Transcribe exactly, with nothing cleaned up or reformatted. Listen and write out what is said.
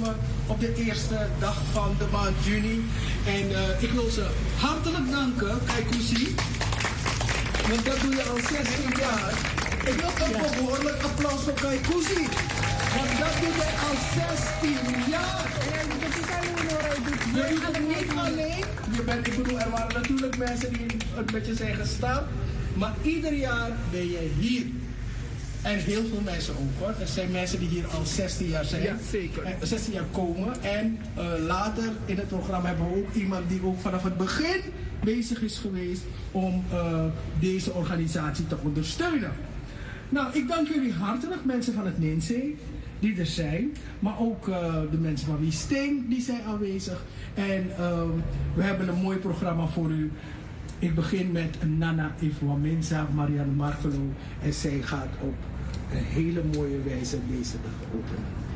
komen op de eerste dag van de maand juni. En uh, ik wil ze hartelijk danken, Kaikousi. Want dat doe je al zestien jaar. Ik wil een behoorlijk applaus voor Kaikousi. Want dat doe je al zestien jaar. Je doet het niet alleen. Je bent, ik bedoel, er waren natuurlijk mensen die het met je zijn gestart. Maar ieder jaar ben je hier. En heel veel mensen ook hoor. Er zijn mensen die hier al zestien jaar zijn. Ja, zeker. En zestien jaar komen. En uh, later in het programma hebben we ook iemand die ook vanaf het begin bezig is geweest om uh, deze organisatie te ondersteunen. Nou, ik dank jullie hartelijk, mensen van het Ninsee, die er zijn. Maar ook uh, de mensen van Wie Steen, die zijn aanwezig. En uh, we hebben een mooi programma voor u. Ik begin met Nana Ifwamenza, Marianne Markelo. En zij gaat op een hele mooie wijze deze dag openen.